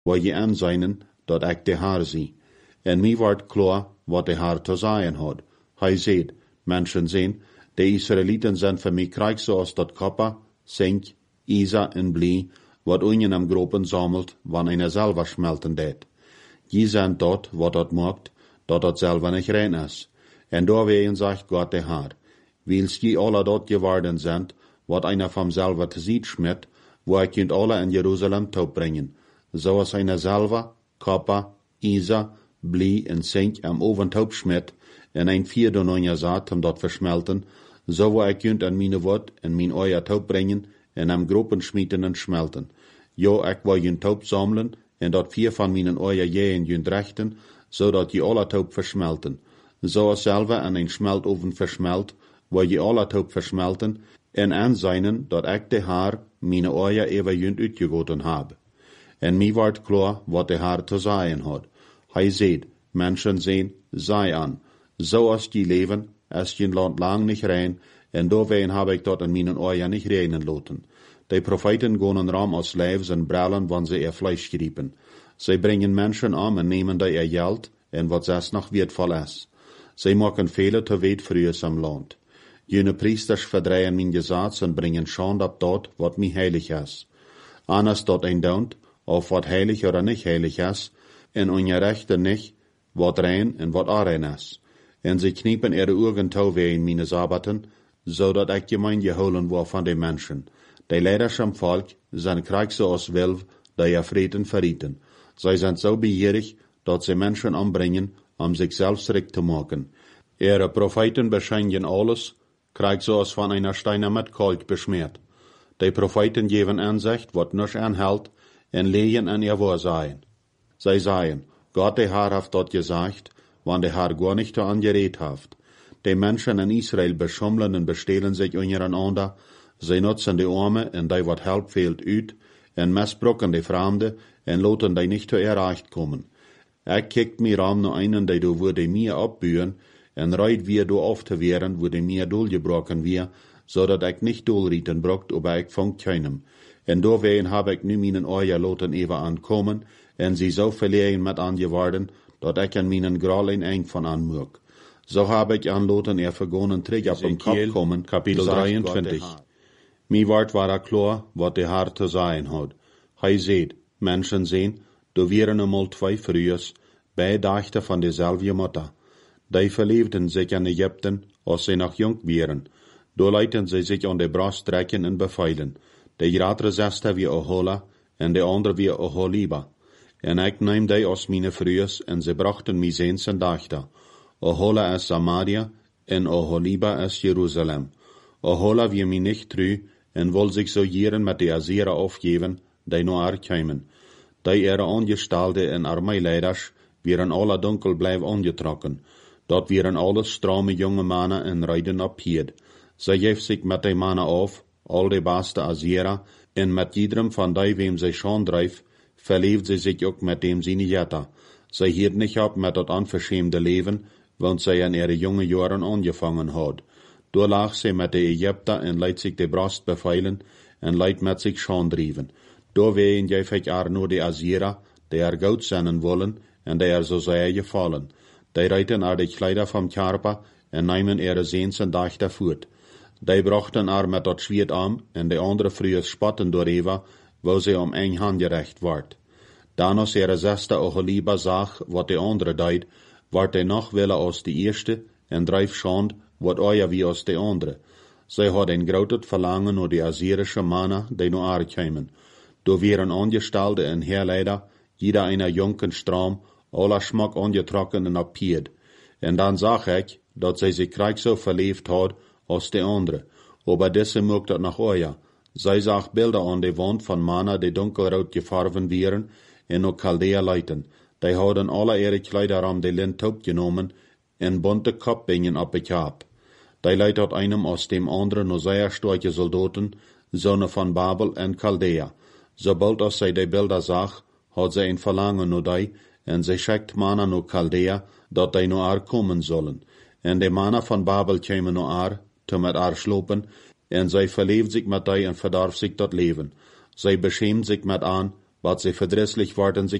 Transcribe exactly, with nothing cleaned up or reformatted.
waar je aanzijnen dat ik de haar zie. En mij wordt klaar wat de haar te zeggen had. Hij zei, mensen zien, de Israëlieten zijn voor mij krijg zoals dat kopper, zink, ijzer en blie, wat unjen am gropen sammelt, wanneer einer selber schmelten deed. Je zijn dat, wat dat maakt, dat dat selber nicht rein is. En doorwegen zegt Gott de haar, wils je alle dat geworden zijn, wat einer vom selber te ziet schmidt, wo ik kunt alle in Jeruzalem taub brengen, zoals einer selber, kopper, ijzer, blie en zink am oven taub schmidt, en een vierde neunja zaad om dat verschmelten, zo wo ik kunt an meine woord en mijn oja taub brengen, en am gropen schmieten en schmelten. Jo, ik wil jun taub sammeln, en dat vier van mijn oja jeen jun rechten, zodat je alle taub verschmelten. Zoals selber an een schmeltoven verschmelt, wil je alle taub verschmelten, en aanzijnen dat ik de haar mijn oja even jun uitgegoten heb. En mij wordt klaar wat de haar te zeggen had. Hij zei, mensen zien, zij aan, zoals die leven, is je land lang niet rein, en doorwegen heb ik dat in mijn oja niet reinen laten. De profeten gaan ram als lijfs en brallen, wanneer ze ihr Fleisch griepen. Zij brengen mensen om en nemen dat ihr geld, en wat zes nog wertvoll is. Zij maken vele te weet voor u am land. Jene priesters verdreien mijn gezats en brengen schande op dat, wat mij heilig is. Anders dat een daunt, of wat heilig oder niet heilig is, en ongerechte niet, wat rein en wat onrein is. En ze kniepen ihre ogen touw in mijn sabbaten, zodat ik gemeen geholen word van de mensen. De leiders am volk zijn krijg zoals wilf, dat je vreten verrieten. Zij zijn zo begierig, dat ze mensen ombrengen, om zichzelf schrik te maken. Ihre profeten beschenken alles, krijg zoals van einer steiner met kalk besmeerd. De profeten geven aanzicht, wat nisch aanhält, en legen an ihr Wohlsein. Zij zeggen, Gott de Haar heeft dat gezegd, want de Haar gar nicht angeredet heeft. De mensen in Israël beschummelen en bestelen zich ondereinander, zij nutzen de arme en die wat help fehlt uit, en misbruiken de vreemde, en laten die nicht zu erreicht kommen. Ik kijkt mir ram naar einen, die do wurde mir opburen, en reit wir do auf te werden, wurde mir doorgebroken wir, zodat ik nicht doorrieten brokt, aber ik vang keinem. En doorwegen heb ik nu mijn oja laten even aankomen, en sie zo verlegen met aangeworden, dat ik aan mijn gral een eng van aanmoek. Zo heb ik aanloten er vergonen terug op een kop komen, kapitel drieëntwintig. Mi wordt waar klaar, wat de Haar te zeggen had. Hij zei, mensen zien, do wieren eenmaal twee vrouwen, bij dachten van dezelfde moeder. Die verliefden zich aan Egypten, als ze nog jong wieren. Do lieten ze zich aan de borst trekken en beveilen. De grotere zesde wie Ohola, en de andere wie Oholiba. En ik neem die als mijn vrouwen, en ze brachten mij zeens en dachten. Ohola is Samaria, en Oholiba is Jeruzalem. Ohola wie mij niet trouw, en wil zich zo jaren met de Assyrer aufgeven, die naar haar kwamen. Die ihre Angestalte en armeileiders wieren alle dunkel blijven ongetrokken. Dat wieren alles strome jonge mannen en rijden op hied. Zij geeft zich met de mannen af, al de beste Assyrer, en met iedereen van die wem zij schon drijft, verleeft zij zich ook met dem zijn jetta. Zij hield niet op met dat onverschämde leven, want zij in ihre jonge jaren aangevangen had. Door lag zij met de Egypter en leidt zich de borst beveilen, en leidt met zich schon drijven. Doorwegen geef ik haar nur de Assyrer, die er goud zenden willen, en die er zo zij gevallen. Die reiten er de kleider vom Körper, en nemen ihre zeens en dachten voort. Die brachten er met dat zwiert aan, en de andere vrouwen spotten door Eva, wo ze om eng handgerecht wordt. Dan als ihre zesde Oholiba zag, wat de andere deed, wordt hij nog willen als de eerste, en drijf schand, wat euer wie als de andere. Zij had een groot verlangen naar de Assyrische mannen, die naar haar kwamen. Do wieren Angestalte en Heerleider, jeder einer jonken Stram, aller schmak angetrokken en oppied. En dan zag ik, dat zij zich krijg zo verleefd had, als de andere. Aber deze mocht dat nog euer. Zij zag beelden aan de wand van mannen die donkelrood gefarven wieren, en ook Chaldea leiten. Die hadden alle ihre Kleider am de lint opgenomen, en bunte kopbingen op het kap. Die leidt had einem aus dem anderen nur sehr starke Soldaten, Söhne von Babel en Chaldea. Sobald als zij die beelden zag, had zij een verlangen naar die, en zij schickt mannen naar Chaldea, dat die naar haar komen zullen. En de mannen van Babel kwamen naar haar, te met haar slopen, en zij verleefd zich met die en verdarf zich dat leven. Zij beschämt zich met aan, wat sie verdrisslich worden